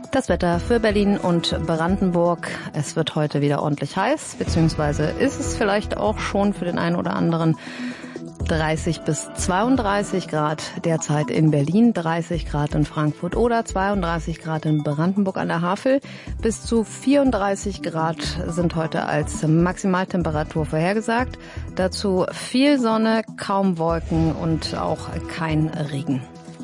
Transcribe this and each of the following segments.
Das Wetter für Berlin und Brandenburg. Es wird heute wieder ordentlich heiß, beziehungsweise ist es vielleicht auch schon für den einen oder anderen 30 bis 32 Grad derzeit in Berlin, 30 Grad in Frankfurt oder 32 Grad in Brandenburg an der Havel. Bis zu 34 Grad sind heute als Maximaltemperatur vorhergesagt. Dazu viel Sonne, kaum Wolken und auch kein Regen.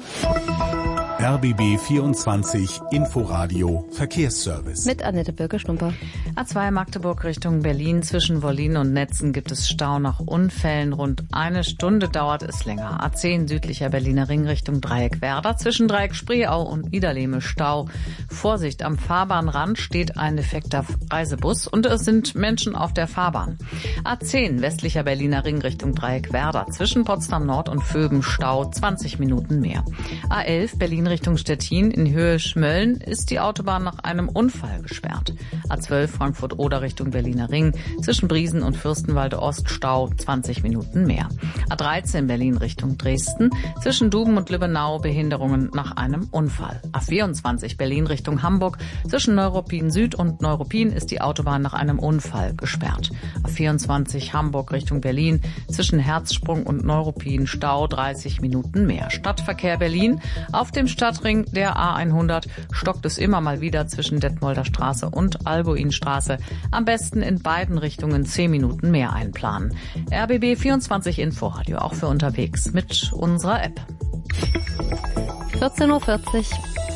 RBB 24 Inforadio Verkehrsservice. Mit Annette Birke-Stumper. A2 Magdeburg Richtung Berlin. Zwischen Wollin und Netzen gibt es Stau nach Unfällen. Rund eine Stunde dauert es länger. A10 südlicher Berliner Ring Richtung Dreieck Werder. Zwischen Dreieck Spreeau und Niederlehme Stau. Vorsicht, am Fahrbahnrand steht ein defekter Reisebus und es sind Menschen auf der Fahrbahn. A10 westlicher Berliner Ring Richtung Dreieck Werder. Zwischen Potsdam Nord und Vöben Stau 20 Minuten mehr. A11 Berlin Richtung Stettin in Höhe Schmölln ist die Autobahn nach einem Unfall gesperrt. A12 Frankfurt-Oder Richtung Berliner Ring. Zwischen Briesen und Fürstenwalde Ost Stau 20 Minuten mehr. A13 Berlin Richtung Dresden. Zwischen Duben und Lübbenau Behinderungen nach einem Unfall. A24 Berlin Richtung Hamburg. Zwischen Neuruppin Süd und Neuruppin ist die Autobahn nach einem Unfall gesperrt. A24 Hamburg Richtung Berlin. Zwischen Herzsprung und Neuruppin Stau 30 Minuten mehr. Stadtverkehr Berlin. Auf dem Stadtring der A100 stockt es immer mal wieder zwischen Detmolder Straße und Albuinstraße. Am besten in beiden Richtungen 10 Minuten mehr einplanen. RBB 24 Inforadio, auch für unterwegs mit unserer App. 14:40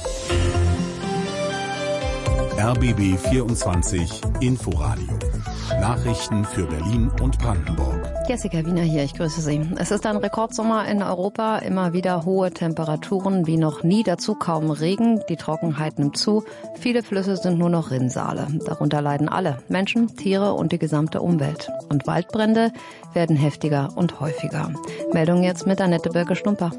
Uhr. RBB 24 Inforadio. Nachrichten für Berlin und Brandenburg. Jessica Wiener hier, ich grüße Sie. Es ist ein Rekordsommer in Europa, immer wieder hohe Temperaturen wie noch nie, dazu kaum Regen, die Trockenheit nimmt zu, viele Flüsse sind nur noch Rinnsale. Darunter leiden alle, Menschen, Tiere und die gesamte Umwelt. Und Waldbrände werden heftiger und häufiger. Meldung jetzt mit Annette Birke-Stumper.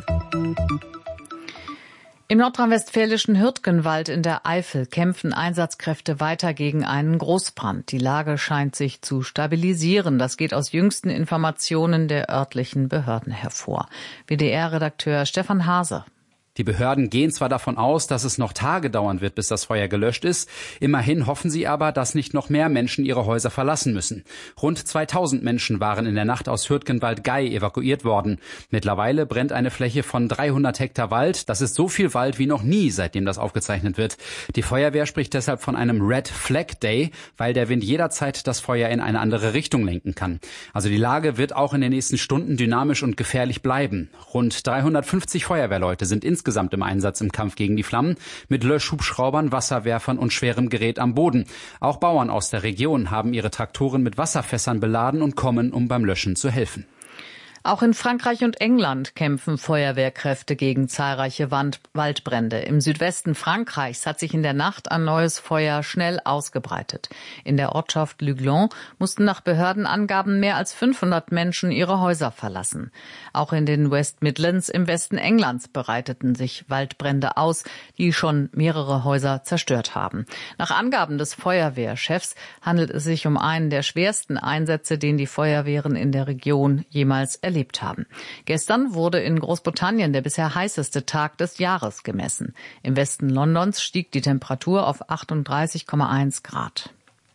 Im nordrhein-westfälischen Hürtgenwald in der Eifel kämpfen Einsatzkräfte weiter gegen einen Großbrand. Die Lage scheint sich zu stabilisieren. Das geht aus jüngsten Informationen der örtlichen Behörden hervor. WDR-Redakteur Stefan Hase. Die Behörden gehen zwar davon aus, dass es noch Tage dauern wird, bis das Feuer gelöscht ist. Immerhin hoffen sie aber, dass nicht noch mehr Menschen ihre Häuser verlassen müssen. Rund 2000 Menschen waren in der Nacht aus Hürtgenwald-Gey evakuiert worden. Mittlerweile brennt eine Fläche von 300 Hektar Wald. Das ist so viel Wald wie noch nie, seitdem das aufgezeichnet wird. Die Feuerwehr spricht deshalb von einem Red Flag Day, weil der Wind jederzeit das Feuer in eine andere Richtung lenken kann. Also die Lage wird auch in den nächsten Stunden dynamisch und gefährlich bleiben. Rund 350 Feuerwehrleute sind insgesamt im Einsatz im Kampf gegen die Flammen, mit Löschhubschraubern, Wasserwerfern und schwerem Gerät am Boden. Auch Bauern aus der Region haben ihre Traktoren mit Wasserfässern beladen und kommen, um beim Löschen zu helfen. Auch in Frankreich und England kämpfen Feuerwehrkräfte gegen zahlreiche Waldbrände. Im Südwesten Frankreichs hat sich in der Nacht ein neues Feuer schnell ausgebreitet. In der Ortschaft Luglon mussten nach Behördenangaben mehr als 500 Menschen ihre Häuser verlassen. Auch in den West Midlands im Westen Englands breiteten sich Waldbrände aus, die schon mehrere Häuser zerstört haben. Nach Angaben des Feuerwehrchefs handelt es sich um einen der schwersten Einsätze, den die Feuerwehren in der Region jemals erlebt haben. Gestern wurde in Großbritannien der bisher heißeste Tag des Jahres gemessen. Im Westen Londons stieg die Temperatur auf 38,1 Grad.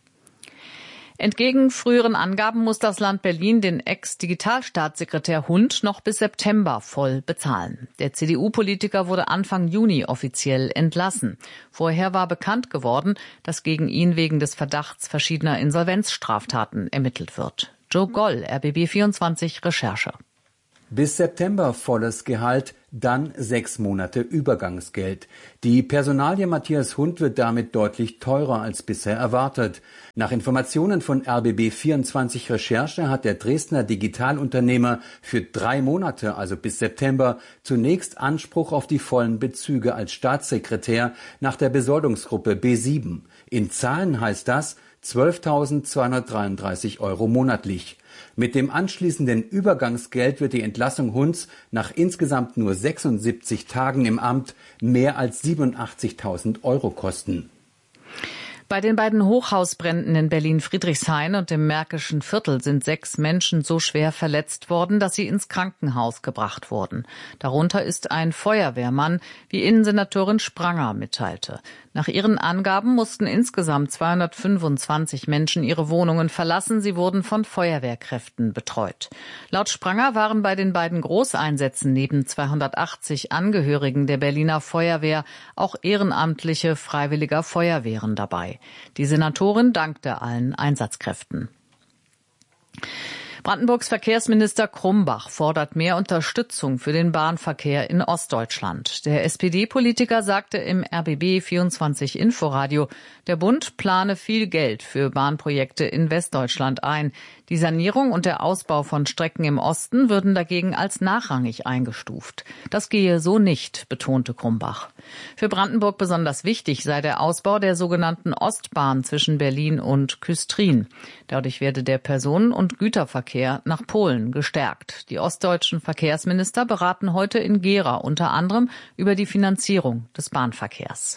Entgegen früheren Angaben muss das Land Berlin den Ex-Digitalstaatssekretär Hund noch bis September voll bezahlen. Der CDU-Politiker wurde Anfang Juni offiziell entlassen. Vorher war bekannt geworden, dass gegen ihn wegen des Verdachts verschiedener Insolvenzstraftaten ermittelt wird. Joe Goll, RBB 24 Recherche. Bis September volles Gehalt, dann 6 Monate Übergangsgeld. Die Personalie Matthias Hund wird damit deutlich teurer als bisher erwartet. Nach Informationen von RBB 24 Recherche hat der Dresdner Digitalunternehmer für 3 Monate, also bis September, zunächst Anspruch auf die vollen Bezüge als Staatssekretär nach der Besoldungsgruppe B7. In Zahlen heißt das 12.233 € monatlich. Mit dem anschließenden Übergangsgeld wird die Entlassung Hunds nach insgesamt nur 76 Tagen im Amt mehr als 87.000 € kosten. Bei den beiden Hochhausbränden in Berlin-Friedrichshain und im Märkischen Viertel sind 6 Menschen so schwer verletzt worden, dass sie ins Krankenhaus gebracht wurden. Darunter ist ein Feuerwehrmann, wie Innensenatorin Spranger mitteilte. Nach ihren Angaben mussten insgesamt 225 Menschen ihre Wohnungen verlassen. Sie wurden von Feuerwehrkräften betreut. Laut Spranger waren bei den beiden Großeinsätzen neben 280 Angehörigen der Berliner Feuerwehr auch ehrenamtliche Freiwilliger Feuerwehren dabei. Die Senatorin dankte allen Einsatzkräften. Brandenburgs Verkehrsminister Krumbach fordert mehr Unterstützung für den Bahnverkehr in Ostdeutschland. Der SPD-Politiker sagte im RBB 24 Inforadio, der Bund plane viel Geld für Bahnprojekte in Westdeutschland ein. Die Sanierung und der Ausbau von Strecken im Osten würden dagegen als nachrangig eingestuft. Das gehe so nicht, betonte Krumbach. Für Brandenburg besonders wichtig sei der Ausbau der sogenannten Ostbahn zwischen Berlin und Küstrin. Dadurch werde der Personen- und Güterverkehr nach Polen gestärkt. Die ostdeutschen Verkehrsminister beraten heute in Gera unter anderem über die Finanzierung des Bahnverkehrs.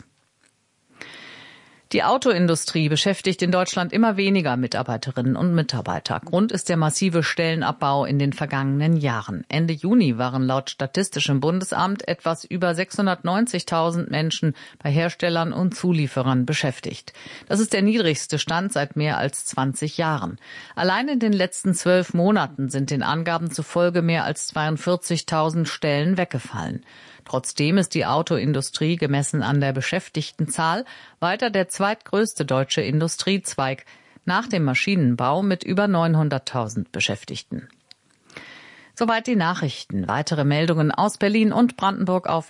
Die Autoindustrie beschäftigt in Deutschland immer weniger Mitarbeiterinnen und Mitarbeiter. Grund ist der massive Stellenabbau in den vergangenen Jahren. Ende Juni waren laut Statistischem Bundesamt etwas über 690.000 Menschen bei Herstellern und Zulieferern beschäftigt. Das ist der niedrigste Stand seit mehr als 20 Jahren. Allein in den letzten 12 Monaten sind den Angaben zufolge mehr als 42.000 Stellen weggefallen. Trotzdem ist die Autoindustrie gemessen an der Beschäftigtenzahl weiter der zweitgrößte deutsche Industriezweig nach dem Maschinenbau mit über 900.000 Beschäftigten. Soweit die Nachrichten. Weitere Meldungen aus Berlin und Brandenburg auf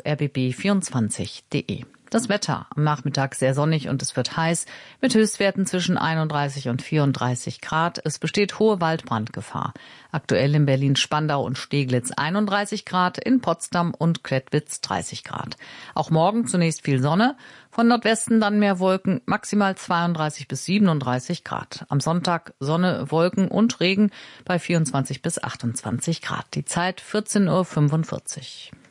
rbb24.de. Das Wetter am Nachmittag sehr sonnig und es wird heiß mit Höchstwerten zwischen 31 und 34 Grad. Es besteht hohe Waldbrandgefahr. Aktuell in Berlin-Spandau und Steglitz 31 Grad, in Potsdam und Klettwitz 30 Grad. Auch morgen zunächst viel Sonne, von Nordwesten dann mehr Wolken, maximal 32 bis 37 Grad. Am Sonntag Sonne, Wolken und Regen bei 24 bis 28 Grad. Die Zeit 14:45 Uhr.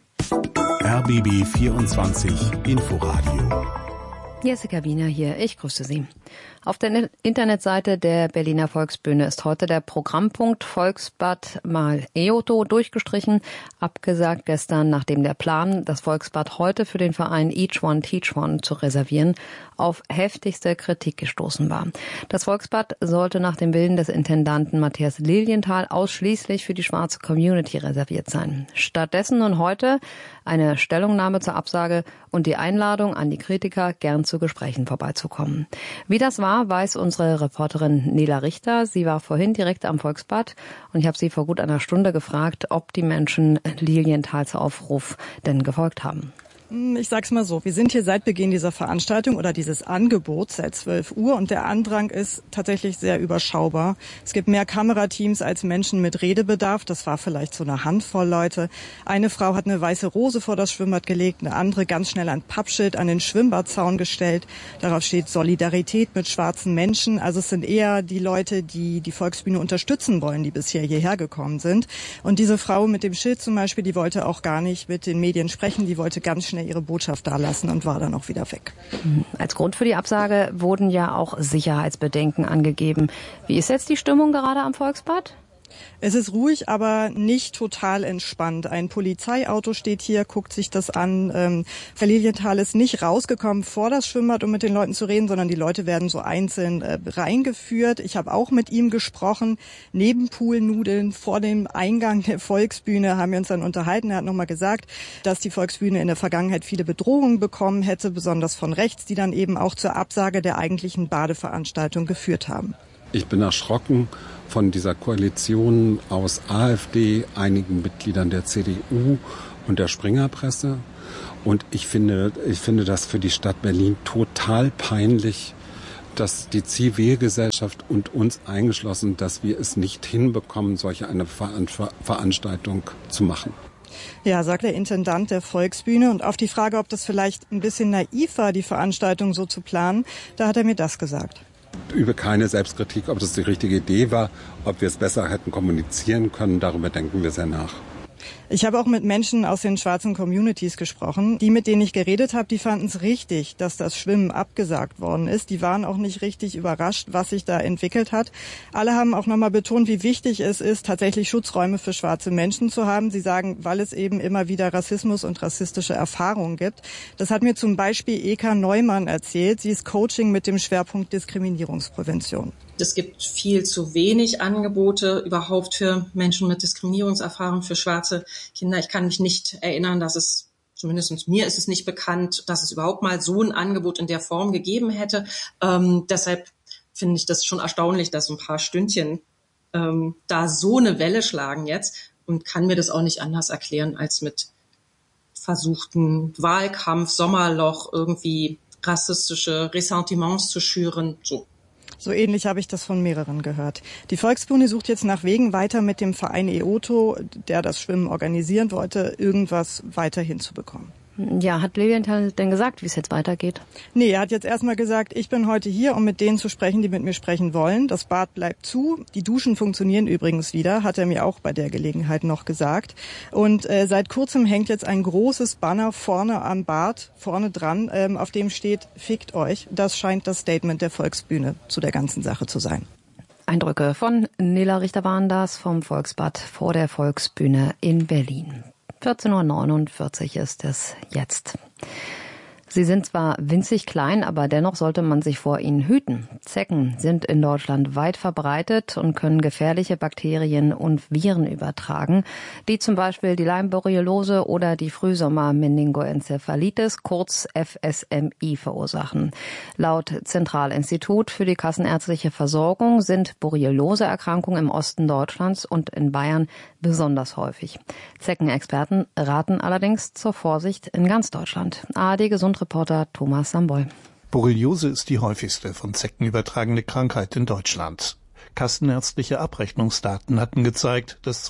RBB 24 Inforadio. Jessica Wiener hier, ich grüße Sie. Auf der Internetseite der Berliner Volksbühne ist heute der Programmpunkt Volksbad mal EOTO durchgestrichen, abgesagt gestern, nachdem der Plan, das Volksbad heute für den Verein Each One Teach One zu reservieren, auf heftigste Kritik gestoßen war. Das Volksbad sollte nach dem Willen des Intendanten Matthias Lilienthal ausschließlich für die schwarze Community reserviert sein. Stattdessen nun heute eine Stellungnahme zur Absage und die Einladung an die Kritiker, gern zu Gesprächen vorbeizukommen. Wie das war, weiß unsere Reporterin Nela Richter. Sie war vorhin direkt am Volksbad und ich habe sie vor gut einer Stunde gefragt, ob die Menschen Lilienthals Aufruf denn gefolgt haben. Ich sag's mal so, wir sind hier seit Beginn dieser Veranstaltung oder dieses Angebots seit 12 Uhr und der Andrang ist tatsächlich sehr überschaubar. Es gibt mehr Kamerateams als Menschen mit Redebedarf. Das war vielleicht so eine Handvoll Leute. Eine Frau hat eine weiße Rose vor das Schwimmbad gelegt, eine andere ganz schnell ein Pappschild an den Schwimmbadzaun gestellt. Darauf steht Solidarität mit schwarzen Menschen. Also es sind eher die Leute, die die Volksbühne unterstützen wollen, die bisher hierher gekommen sind. Und diese Frau mit dem Schild zum Beispiel, die wollte auch gar nicht mit den Medien sprechen. Die wollte ganz schnell ihre Botschaft dalassen und war dann auch wieder weg. Als Grund für die Absage wurden ja auch Sicherheitsbedenken angegeben. Wie ist jetzt die Stimmung gerade am Volksbad? Es ist ruhig, aber nicht total entspannt. Ein Polizeiauto steht hier, guckt sich das an. Herr Lilienthal ist nicht rausgekommen vor das Schwimmbad, um mit den Leuten zu reden, sondern die Leute werden so einzeln reingeführt. Ich habe auch mit ihm gesprochen. Neben Poolnudeln vor dem Eingang der Volksbühne haben wir uns dann unterhalten. Er hat nochmal gesagt, dass die Volksbühne in der Vergangenheit viele Bedrohungen bekommen hätte, besonders von rechts, die dann eben auch zur Absage der eigentlichen Badeveranstaltung geführt haben. Ich bin erschrocken von dieser Koalition aus AfD, einigen Mitgliedern der CDU und der Springerpresse. Und ich finde das für die Stadt Berlin total peinlich, dass die Zivilgesellschaft und uns eingeschlossen, dass wir es nicht hinbekommen, solche eine Veranstaltung zu machen. Ja, sagt der Intendant der Volksbühne. Und auf die Frage, ob das vielleicht ein bisschen naiv war, die Veranstaltung so zu planen, da hat er mir das gesagt. Übe keine Selbstkritik, ob das die richtige Idee war, ob wir es besser hätten kommunizieren können. Darüber denken wir sehr nach. Ich habe auch mit Menschen aus den schwarzen Communities gesprochen. Die, mit denen ich geredet habe, die fanden es richtig, dass das Schwimmen abgesagt worden ist. Die waren auch nicht richtig überrascht, was sich da entwickelt hat. Alle haben auch nochmal betont, wie wichtig es ist, tatsächlich Schutzräume für schwarze Menschen zu haben. Sie sagen, weil es eben immer wieder Rassismus und rassistische Erfahrungen gibt. Das hat mir zum Beispiel Eka Neumann erzählt. Sie ist Coaching mit dem Schwerpunkt Diskriminierungsprävention. Es gibt viel zu wenig Angebote überhaupt für Menschen mit Diskriminierungserfahrung, für schwarze Kinder. Ich kann mich nicht erinnern, dass es, zumindest mir ist es nicht bekannt, dass es überhaupt mal so ein Angebot in der Form gegeben hätte. Deshalb finde ich das schon erstaunlich, dass so ein paar Stündchen da so eine Welle schlagen jetzt, und kann mir das auch nicht anders erklären als mit versuchten Wahlkampf, Sommerloch, irgendwie rassistische Ressentiments zu schüren, So ähnlich habe ich das von mehreren gehört. Die Volksbühne sucht jetzt nach Wegen, weiter mit dem Verein EOTO, der das Schwimmen organisieren wollte, irgendwas weiter hinzubekommen. Ja, hat Lilienthal denn gesagt, wie es jetzt weitergeht? Nee, er hat jetzt erstmal gesagt, ich bin heute hier, um mit denen zu sprechen, die mit mir sprechen wollen. Das Bad bleibt zu. Die Duschen funktionieren übrigens wieder, hat er mir auch bei der Gelegenheit noch gesagt. Und seit kurzem hängt jetzt ein großes Banner vorne am Bad, vorne dran, auf dem steht, fickt euch. Das scheint das Statement der Volksbühne zu der ganzen Sache zu sein. Eindrücke von Nela Richter waren das vom Volksbad vor der Volksbühne in Berlin. 14:49 Uhr ist es jetzt. Sie sind zwar winzig klein, aber dennoch sollte man sich vor ihnen hüten. Zecken sind in Deutschland weit verbreitet und können gefährliche Bakterien und Viren übertragen, die zum Beispiel die Leimborreliose oder die Frühsommer-Meningoenzephalitis, kurz FSMI, verursachen. Laut Zentralinstitut für die kassenärztliche Versorgung sind Borreliose-Erkrankungen im Osten Deutschlands und in Bayern besonders häufig. Zeckenexperten raten allerdings zur Vorsicht in ganz Deutschland. ARD-Gesundreporter Thomas Samboy. Borreliose ist die häufigste von Zecken übertragene Krankheit in Deutschland. Kassenärztliche Abrechnungsdaten hatten gezeigt, dass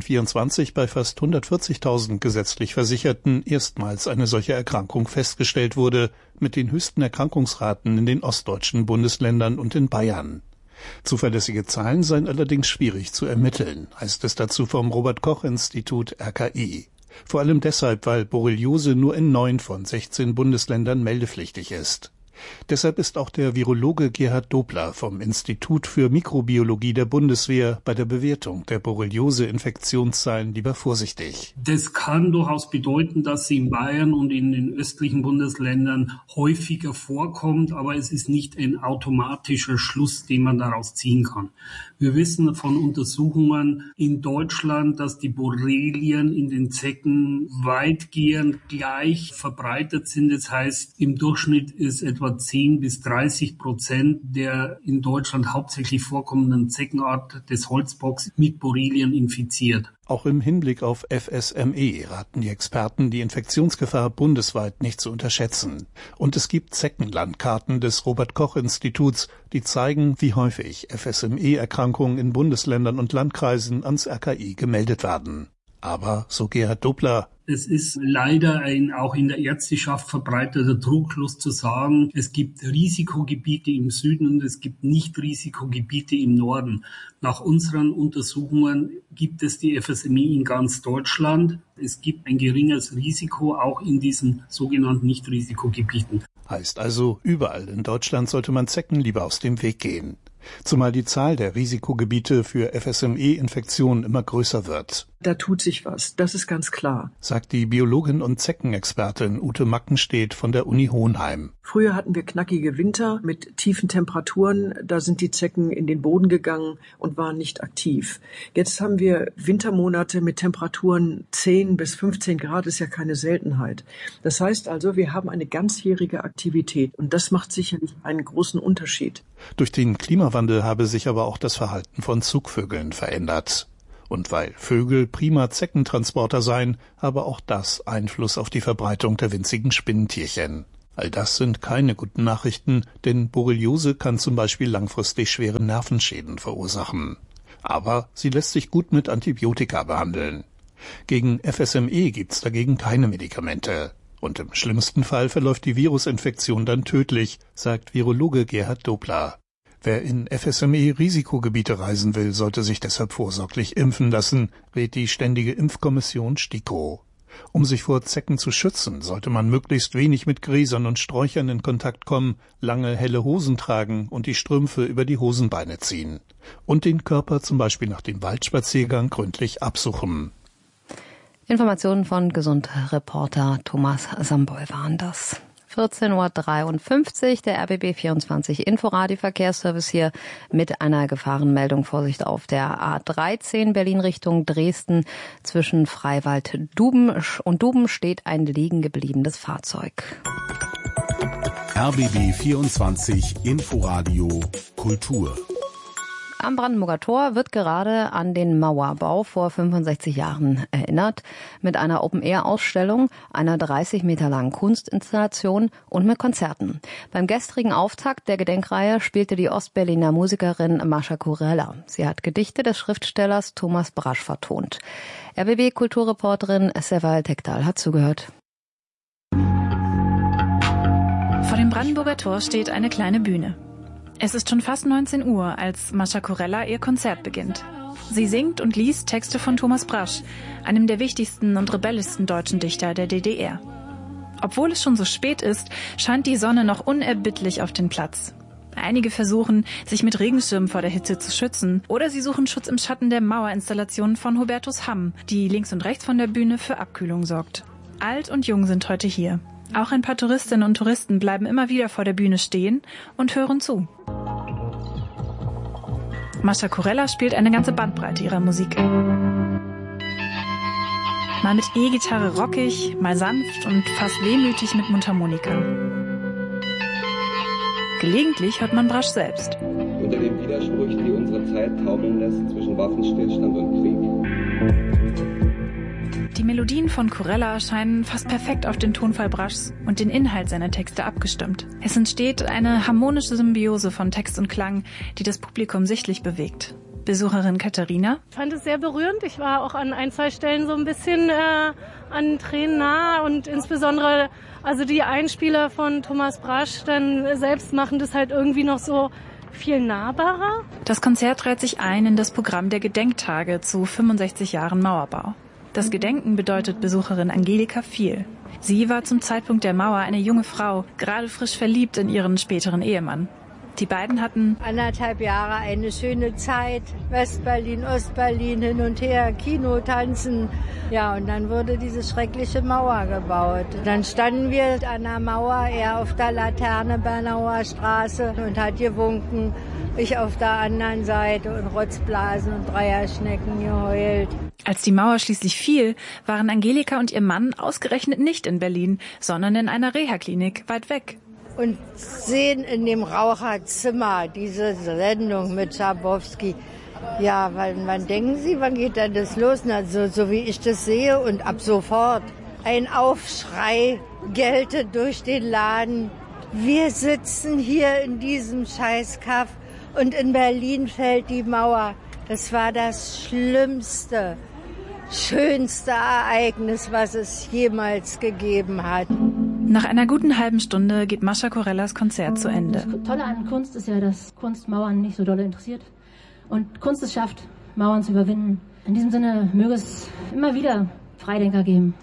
2024 bei fast 140.000 gesetzlich Versicherten erstmals eine solche Erkrankung festgestellt wurde, mit den höchsten Erkrankungsraten in den ostdeutschen Bundesländern und in Bayern. Zuverlässige Zahlen seien allerdings schwierig zu ermitteln, heißt es dazu vom Robert-Koch-Institut RKI. Vor allem deshalb, weil Borreliose nur in 9 von 16 Bundesländern meldepflichtig ist. Deshalb ist auch der Virologe Gerhard Dobler vom Institut für Mikrobiologie der Bundeswehr bei der Bewertung der Borreliose-Infektionszahlen lieber vorsichtig. Das kann durchaus bedeuten, dass sie in Bayern und in den östlichen Bundesländern häufiger vorkommt, aber es ist nicht ein automatischer Schluss, den man daraus ziehen kann. Wir wissen von Untersuchungen in Deutschland, dass die Borrelien in den Zecken weitgehend gleich verbreitet sind. Das heißt, im Durchschnitt ist etwa 10-30% der in Deutschland hauptsächlich vorkommenden Zeckenart des Holzbocks mit Borrelien infiziert. Auch im Hinblick auf FSME raten die Experten, die Infektionsgefahr bundesweit nicht zu unterschätzen. Und es gibt Zeckenlandkarten des Robert-Koch-Instituts, die zeigen, wie häufig FSME-Erkrankungen in Bundesländern und Landkreisen ans RKI gemeldet werden. Aber, so Gerhard Dobler, es ist leider ein auch in der Ärzteschaft verbreiteter Trugschluss zu sagen, es gibt Risikogebiete im Süden und es gibt Nicht-Risikogebiete im Norden. Nach unseren Untersuchungen gibt es die FSMI in ganz Deutschland. Es gibt ein geringes Risiko auch in diesen sogenannten Nicht-Risikogebieten. Heißt also, überall in Deutschland sollte man Zecken lieber aus dem Weg gehen. Zumal die Zahl der Risikogebiete für FSME-Infektionen immer größer wird. Da tut sich was, das ist ganz klar, sagt die Biologin und Zeckenexpertin Ute Mackenstedt von der Uni Hohenheim. Früher hatten wir knackige Winter mit tiefen Temperaturen, da sind die Zecken in den Boden gegangen und waren nicht aktiv. Jetzt haben wir Wintermonate mit Temperaturen 10 bis 15 Grad, ist ja keine Seltenheit. Das heißt also, wir haben eine ganzjährige Aktivität und das macht sicherlich einen großen Unterschied. Durch den Klimawandel habe sich aber auch das Verhalten von Zugvögeln verändert. Und weil Vögel prima Zeckentransporter seien, habe auch das Einfluss auf die Verbreitung der winzigen Spinnentierchen. All das sind keine guten Nachrichten, denn Borreliose kann zum Beispiel langfristig schwere Nervenschäden verursachen. Aber sie lässt sich gut mit Antibiotika behandeln. Gegen FSME gibt's dagegen keine Medikamente. Und im schlimmsten Fall verläuft die Virusinfektion dann tödlich, sagt Virologe Gerhard Dobler. Wer in FSME-Risikogebiete reisen will, sollte sich deshalb vorsorglich impfen lassen, rät die Ständige Impfkommission STIKO. Um sich vor Zecken zu schützen, sollte man möglichst wenig mit Gräsern und Sträuchern in Kontakt kommen, lange helle Hosen tragen und die Strümpfe über die Hosenbeine ziehen. Und den Körper zum Beispiel nach dem Waldspaziergang gründlich absuchen. Informationen von Gesundreporter Thomas Sambol waren das. 14.53 Uhr, der RBB 24 Inforadio-Verkehrsservice hier mit einer Gefahrenmeldung. Vorsicht auf der A13 Berlin Richtung Dresden. Zwischen Freiwald und Duben steht ein liegen gebliebenes Fahrzeug. RBB 24 Inforadio Kultur. Am Brandenburger Tor wird gerade an den Mauerbau vor 65 Jahren erinnert, mit einer Open-Air-Ausstellung, einer 30 Meter langen Kunstinstallation und mit Konzerten. Beim gestrigen Auftakt der Gedenkreihe spielte die Ostberliner Musikerin Mascha Kurella. Sie hat Gedichte des Schriftstellers Thomas Brasch vertont. RBB-Kulturreporterin Seval Tekdal hat zugehört. Vor dem Brandenburger Tor steht eine kleine Bühne. Es ist schon fast 19 Uhr, als Mascha Kurella ihr Konzert beginnt. Sie singt und liest Texte von Thomas Brasch, einem der wichtigsten und rebellischsten deutschen Dichter der DDR. Obwohl es schon so spät ist, scheint die Sonne noch unerbittlich auf den Platz. Einige versuchen, sich mit Regenschirmen vor der Hitze zu schützen, oder sie suchen Schutz im Schatten der Mauerinstallation von Hubertus Hamm, die links und rechts von der Bühne für Abkühlung sorgt. Alt und jung sind heute hier. Auch ein paar Touristinnen und Touristen bleiben immer wieder vor der Bühne stehen und hören zu. Mascha Kurella spielt eine ganze Bandbreite ihrer Musik. Mal mit E-Gitarre rockig, mal sanft und fast wehmütig mit Mundharmonika. Gelegentlich hört man Brasch selbst. Unter den Widersprüchen, die unsere Zeit taumeln lässt zwischen Waffenstillstand und Krieg. Die Melodien von Kurella scheinen fast perfekt auf den Tonfall Braschs und den Inhalt seiner Texte abgestimmt. Es entsteht eine harmonische Symbiose von Text und Klang, die das Publikum sichtlich bewegt. Besucherin Katharina: Ich fand es sehr berührend. Ich war auch an ein, zwei Stellen so ein bisschen an Tränen nah und insbesondere also die Einspieler von Thomas Brasch dann selbst machen das halt irgendwie noch so viel nahbarer. Das Konzert reiht sich ein in das Programm der Gedenktage zu 65 Jahren Mauerbau. Das Gedenken bedeutet Besucherin Angelika viel. Sie war zum Zeitpunkt der Mauer eine junge Frau, gerade frisch verliebt in ihren späteren Ehemann. Die beiden hatten 1,5 Jahre eine schöne Zeit. Westberlin, Ostberlin, hin und her, Kino, Tanzen. Ja, und dann wurde diese schreckliche Mauer gebaut. Dann standen wir an der Mauer, er auf der Laterne Bernauer Straße und hat gewunken. Ich auf der anderen Seite und Rotzblasen und Dreierschnecken geheult. Als die Mauer schließlich fiel, waren Angelika und ihr Mann ausgerechnet nicht in Berlin, sondern in einer Reha-Klinik weit weg. Und sehen in dem Raucherzimmer diese Sendung mit Schabowski. Ja, wann denken Sie, wann geht denn das los? Na, so wie ich das sehe und ab sofort ein Aufschrei gellte durch den Laden. Wir sitzen hier in diesem Scheißkaff und in Berlin fällt die Mauer. Das war das schlimmste, schönste Ereignis, was es jemals gegeben hat. Nach einer guten halben Stunde geht Mascha Kurellas Konzert zu Ende. Das Tolle an Kunst ist ja, dass Kunst Mauern nicht so doll interessiert. Und Kunst es schafft, Mauern zu überwinden. In diesem Sinne möge es immer wieder Freidenker geben.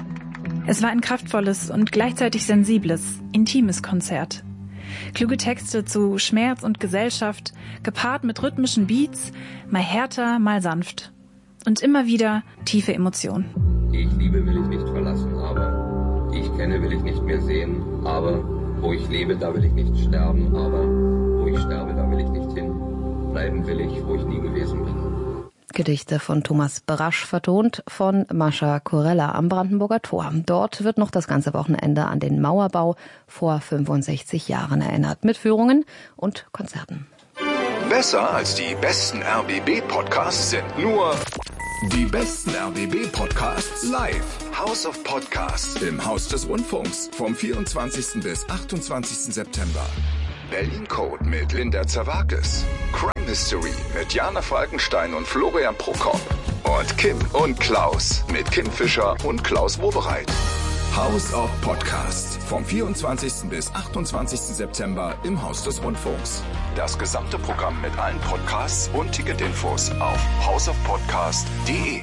Es war ein kraftvolles und gleichzeitig sensibles, intimes Konzert. Kluge Texte zu Schmerz und Gesellschaft, gepaart mit rhythmischen Beats, mal härter, mal sanft. Und immer wieder tiefe Emotionen. Die ich liebe, will ich nicht verlassen, aber die ich kenne, will ich nicht mehr sehen. Aber wo ich lebe, da will ich nicht sterben. Aber wo ich sterbe, da will ich nicht hin. Bleiben will ich, wo ich nie gewesen bin. Gedichte von Thomas Brasch, vertont von Mascha Kurella am Brandenburger Tor. Dort wird noch das ganze Wochenende an den Mauerbau vor 65 Jahren erinnert, mit Führungen und Konzerten. Besser als die besten RBB-Podcasts sind nur die besten RBB-Podcasts live. House of Podcasts im Haus des Rundfunks vom 24. bis 28. September. Berlin Code mit Linda Zerwakis. Crime Mystery mit Jana Falkenstein und Florian Prokop. Und Kim und Klaus mit Kim Fischer und Klaus Wobereit. House of Podcasts Vom 24. bis 28. September im Haus des Rundfunks. Das gesamte Programm mit allen Podcasts und Ticketinfos auf houseofpodcast.de.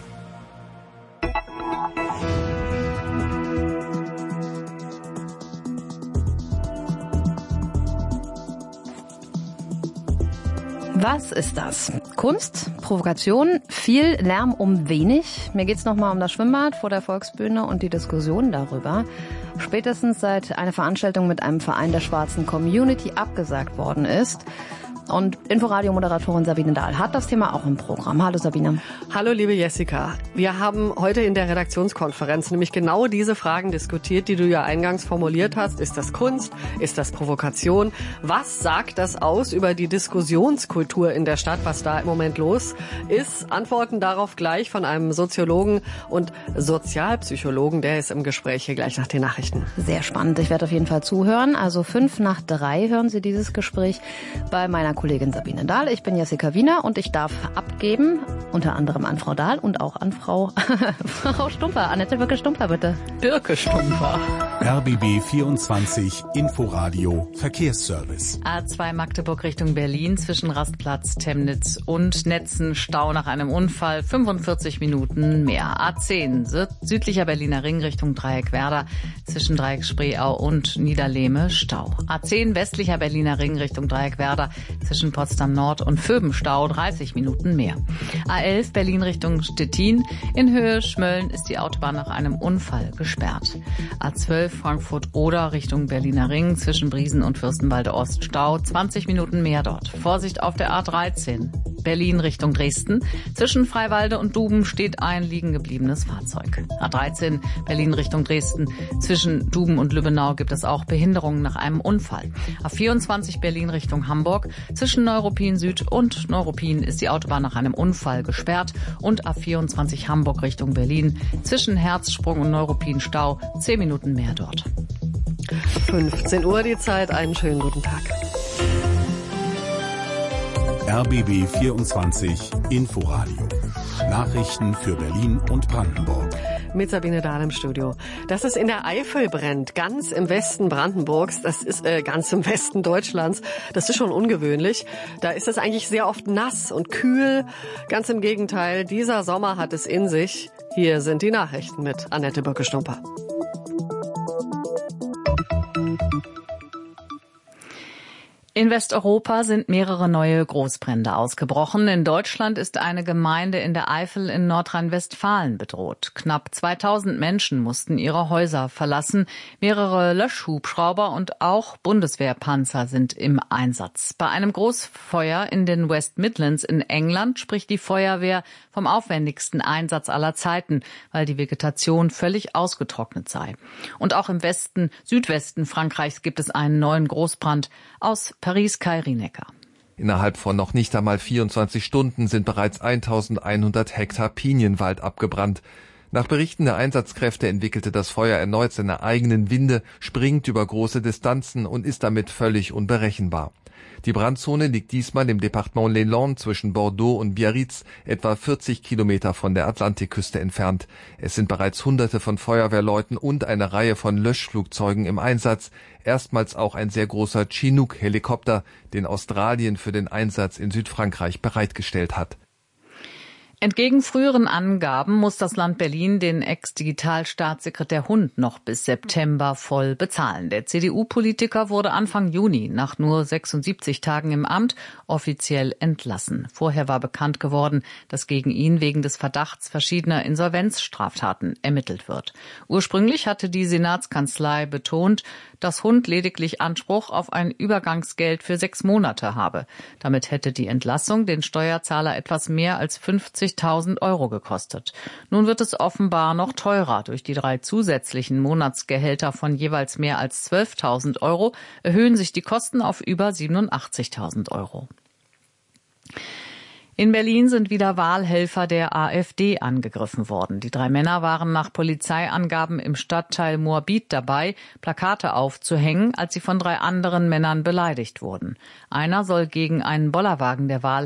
Was ist das? Kunst, Provokation, viel Lärm um wenig. Mir geht's nochmal um das Schwimmbad vor der Volksbühne und die Diskussion darüber. Spätestens seit eine Veranstaltung mit einem Verein der schwarzen Community abgesagt worden ist. Und Inforadio-Moderatorin Sabine Dahl hat das Thema auch im Programm. Hallo Sabine. Hallo liebe Jessica. Wir haben heute in der Redaktionskonferenz nämlich genau diese Fragen diskutiert, die du ja eingangs formuliert hast. Ist das Kunst? Ist das Provokation? Was sagt das aus über die Diskussionskultur in der Stadt, was da im Moment los ist? Antworten darauf gleich von einem Soziologen und Sozialpsychologen. Der ist im Gespräch hier gleich nach den Nachrichten. Sehr spannend. Ich werde auf jeden Fall zuhören. Also 2:55 hören Sie dieses Gespräch bei meiner Kollegin Sabine Dahl. Ich bin Jessica Wiener und ich darf abgeben, unter anderem an Frau Dahl und auch an Frau Stumper. Annette Birke-Stumper, bitte. Birke-Stumper. RBB 24 Inforadio Verkehrsservice. A2 Magdeburg Richtung Berlin zwischen Rastplatz, Temnitz und Netzen. Stau nach einem Unfall, 45 Minuten mehr. A10 südlicher Berliner Ring Richtung Dreieckwerder zwischen Dreieck Spreeau und Niederlehme. Stau. A10 westlicher Berliner Ring Richtung Dreieckwerder zwischen Potsdam Nord und Vöbenstau 30 Minuten mehr. A11 Berlin Richtung Stettin. In Höhe Schmölln ist die Autobahn nach einem Unfall gesperrt. A12 Frankfurt-Oder Richtung Berliner Ring zwischen Briesen und Fürstenwalde Ost. Stau 20 Minuten mehr dort. Vorsicht auf der A13 Berlin Richtung Dresden. Zwischen Freiwalde und Duben steht ein liegen gebliebenes Fahrzeug. A13 Berlin Richtung Dresden. Zwischen Duben und Lübbenau gibt es auch Behinderungen nach einem Unfall. A24 Berlin Richtung Hamburg. Zwischen Neuruppin Süd und Neuruppin ist die Autobahn nach einem Unfall gesperrt. Und A24 Hamburg Richtung Berlin. Zwischen Herzsprung und Neuruppin Stau 10 Minuten mehr dort. 15 Uhr die Zeit. Einen schönen guten Tag. RBB 24 Inforadio. Nachrichten für Berlin und Brandenburg. Mit Sabine Dahl im Studio. Dass es in der Eifel brennt, ganz im Westen Brandenburgs, das ist ganz im Westen Deutschlands, das ist schon ungewöhnlich. Da ist es eigentlich sehr oft nass und kühl. Ganz im Gegenteil, dieser Sommer hat es in sich. Hier sind die Nachrichten mit Annette Birke-Stumper. In Westeuropa sind mehrere neue Großbrände ausgebrochen. In Deutschland ist eine Gemeinde in der Eifel in Nordrhein-Westfalen bedroht. Knapp 2000 Menschen mussten ihre Häuser verlassen. Mehrere Löschhubschrauber und auch Bundeswehrpanzer sind im Einsatz. Bei einem Großfeuer in den West Midlands in England spricht die Feuerwehr vom aufwendigsten Einsatz aller Zeiten, weil die Vegetation völlig ausgetrocknet sei. Und auch im Südwesten Frankreichs gibt es einen neuen Großbrand. Aus Paris, Kai Rienecker. Innerhalb von noch nicht einmal 24 Stunden sind bereits 1100 Hektar Pinienwald abgebrannt. Nach Berichten der Einsatzkräfte entwickelte das Feuer erneut seine eigenen Winde, springt über große Distanzen und ist damit völlig unberechenbar. Die Brandzone liegt diesmal im Departement Les Landes zwischen Bordeaux und Biarritz, etwa 40 Kilometer von der Atlantikküste entfernt. Es sind bereits Hunderte von Feuerwehrleuten und eine Reihe von Löschflugzeugen im Einsatz. Erstmals auch ein sehr großer Chinook-Helikopter, den Australien für den Einsatz in Südfrankreich bereitgestellt hat. Entgegen früheren Angaben muss das Land Berlin den Ex-Digitalstaatssekretär Hund noch bis September voll bezahlen. Der CDU-Politiker wurde Anfang Juni nach nur 76 Tagen im Amt offiziell entlassen. Vorher war bekannt geworden, dass gegen ihn wegen des Verdachts verschiedener Insolvenzstraftaten ermittelt wird. Ursprünglich hatte die Senatskanzlei betont, dass Hund lediglich Anspruch auf ein Übergangsgeld für 6 Monate habe. Damit hätte die Entlassung den Steuerzahler etwas mehr als 50.000 Euro gekostet. Nun wird es offenbar noch teurer. Durch die 3 zusätzlichen Monatsgehälter von jeweils mehr als 12.000 Euro erhöhen sich die Kosten auf über 87.000 Euro. In Berlin sind wieder Wahlhelfer der AfD angegriffen worden. Die 3 Männer waren nach Polizeiangaben im Stadtteil Moabit dabei, Plakate aufzuhängen, als sie von 3 anderen Männern beleidigt wurden. Einer soll gegen einen Bollerwagen der Wahlhelfer